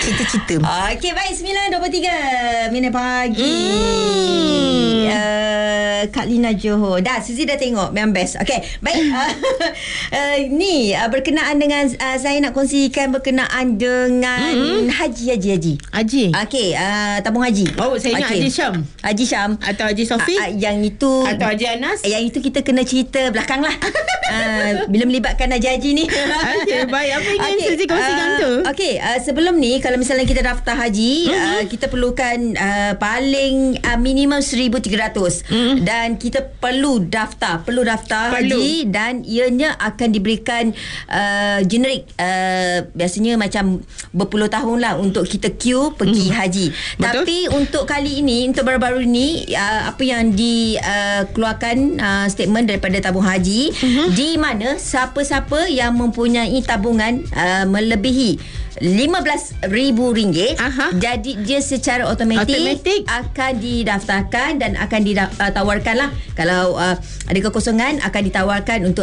Cerita-cerita. Okey, baik. 9.23 minit pagi. Kak Lina Johor. Dah, Suzy dah tengok. Memang best. Okey, baik. Ni berkenaan dengan saya nak kongsikan berkenaan dengan Haji. Okey, tabung haji. Oh, saya ingat Haji Syam. Haji Syam Atau Haji Sofi. yang itu. Atau Haji Anas. Yang itu kita kena cerita belakang lah. Bila melibatkan Haji ni. Okey, baik. Apa ingin Suzy kongsikan tu? Okey, sebelum ni kalau misalnya kita daftar haji, kita perlukan paling minimum 1,300 dan kita perlu daftar haji dan ianya akan diberikan generik, biasanya macam berpuluh tahun lah untuk kita queue pergi haji. Betul. Tapi untuk kali ini, untuk baru-baru ni, apa yang dikeluarkan statement daripada tabung haji, di mana siapa-siapa yang mempunyai tabungan melebihi RM15,000, jadi dia secara automatik akan didaftarkan dan akan ditawarkan lah. Kalau ada kekosongan, akan ditawarkan untuk